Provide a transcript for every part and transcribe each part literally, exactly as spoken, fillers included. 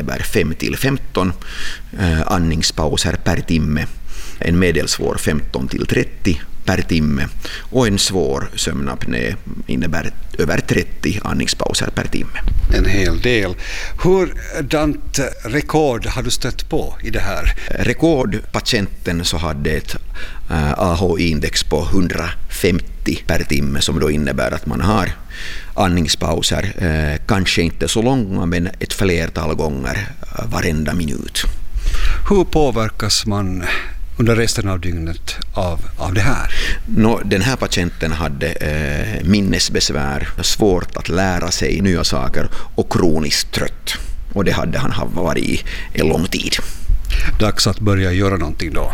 innebär fem till femton eh, andningspauser per timme. En medelsvår femton till trettio per timme och en svår sömnapné innebär över trettio andningspauser per timme. En hel del. Hurdant rekord har du stött på i det här? Rekordpatienten så hade ett A H I-index på hundrafemtio per timme som då innebär att man har andningspauser, eh, kanske inte så långa men ett flertal gånger varenda minut. Hur påverkas man under resten av dygnet av, av det här? No, den här patienten hade eh, minnesbesvär, svårt att lära sig nya saker och kroniskt trött. Och det hade han varit i en lång tid. Dags att börja göra någonting då?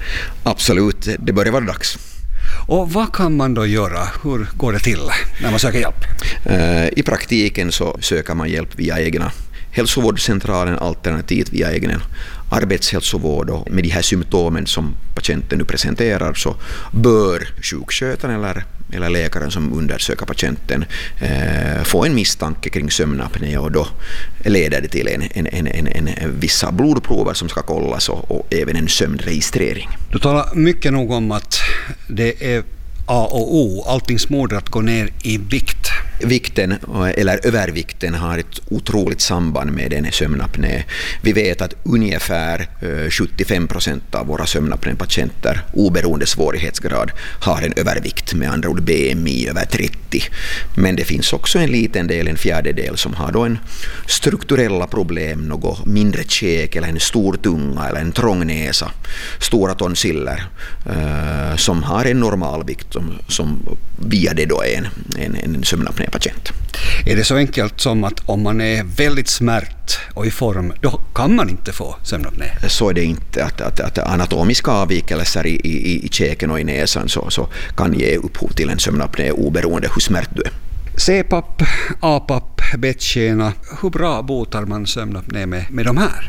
Absolut, det börjar vara dags. Och vad kan man då göra? Hur går det till när man söker hjälp? Eh, I praktiken så söker man hjälp via egna hälsovårdscentralen, alternativt via egen arbetshälsovård, och med de här symptomen som patienten nu presenterar så bör sjukskötaren eller, eller läkaren som undersöker patienten eh, få en misstanke kring sömnapné, och då leder det till en, en, en, en, en vissa blodprover som ska kollas och, och även en sömnregistrering. Du talar mycket nog om att det är A och O, alltingsmoder, att gå ner i vikt. Vikten eller övervikten har ett otroligt samband med en sömnapné. Vi vet att ungefär sjuttiofem procent av våra sömnapnépatienter oberoende svårighetsgrad har en övervikt, med andra ord B M I över trettio. Men det finns också en liten del, en fjärdedel, som har då en strukturella problem, något mindre käk eller en stor tunga eller en trång näsa, stora tonsiller eh, som har en normalvikt som, som via det då är en, en, en sömnapnépatient. Är det så enkelt som att om man är väldigt smärt och i form, då kan man inte få sömnapné? Så är det inte. Att, att, att anatomiska avvikelser i, i, i käken och i näsan så, så kan ge upphov till en sömnapné oberoende hur smärt du är. C PAP, A PAP, bettskena, hur bra botar man sömnapné med, med de här?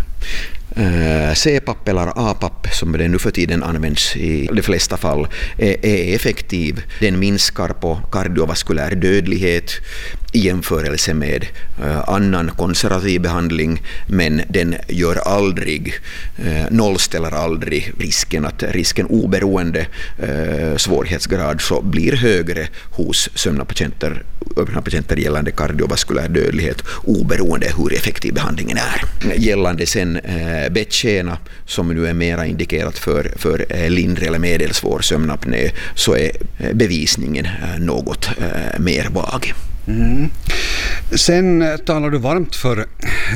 Uh, C PAP eller A PAP, som det nu för tiden används i de flesta fall, är, är effektiv. Den minskar på kardiovaskulär dödlighet i jämförelse med uh, annan konservativ behandling, men den gör aldrig, uh, nollställer aldrig risken, att risken oberoende uh, svårighetsgrad så blir högre hos sömnapatienter, öppna patienter gällande kardiovaskulär dödlighet oberoende hur effektiv behandlingen är. Gällande sen uh, bettskena, som nu är mera indikerat för, för uh, lindrig eller medelsvår sömnapné, så är uh, bevisningen uh, något uh, mer vag. Mm. Sen talar du varmt för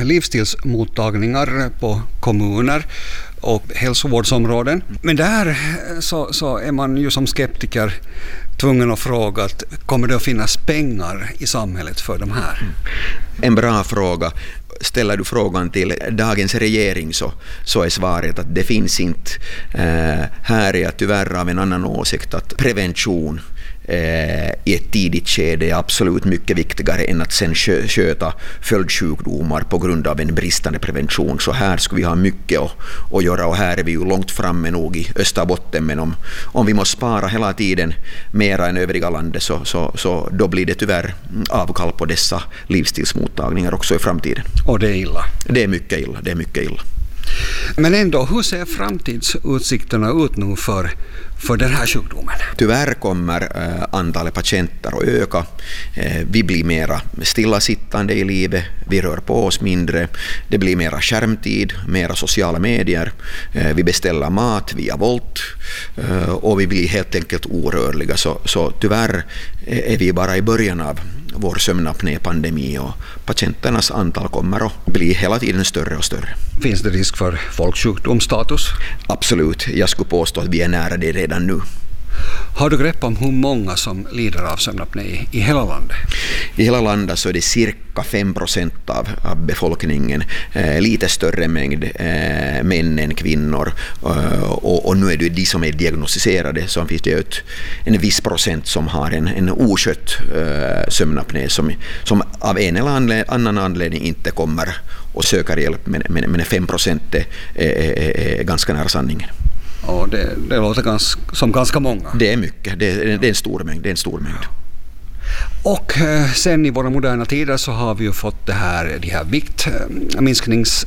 livsstilsmottagningar på kommuner och hälsovårdsområden. Men där så, så är man ju som skeptiker tvungen att fråga att kommer det att finnas pengar i samhället för de här? En bra fråga. Ställer du frågan till dagens regering så, så är svaret att det finns inte. Eh, här är jag tyvärr av en annan åsikt, att prevention eh, i ett tidigt skede är absolut mycket viktigare än att sen kö- köta följdsjukdomar på grund av en bristande prevention. Så här ska vi ha mycket att, att göra, och här är vi ju långt framme nog i Österbotten, men om, om vi måste spara hela tiden mera än övriga landet så, så, så då blir det tyvärr avkall på dessa livsstilsmottagningar också i framtiden. Och det är illa. Det är mycket illa, det är mycket illa. Men ändå, hur ser framtidsutsikterna ut nu för, för den här sjukdomen? Tyvärr kommer äh, antalet patienter att öka. Eh, vi blir mera stillasittande i livet, vi rör på oss mindre, det blir mera skärmtid, mera sociala medier, eh, vi beställer mat via Volt eh, och vi blir helt enkelt orörliga. Så, så tyvärr är vi bara i början av vår sömnapnépandemi, och patienternas antal kommer att bli hela tiden större och större. Finns det risk för folksjukdomsstatus? Absolut, jag skulle påstå att vi är nära det redan nu. Har du grepp om hur många som lider av sömnapné i, i hela landet? I hela landet så är det cirka fem procent av, av befolkningen, eh, lite större mängd eh, män än kvinnor, eh, och, och nu är det de som är diagnostiserade, som finns det ett, en viss procent som har en, en oskött eh, sömnapné som, som av en eller annan, annan anledning inte kommer och söker hjälp, men, men, men fem procent är, är, är ganska nära sanningen. Och det, det låter ganska, som ganska många. Det är mycket, det är, det är en stor mängd, det är en stor mängd. Och sen i våra moderna tider så har vi ju fått det här, de här viktminsknings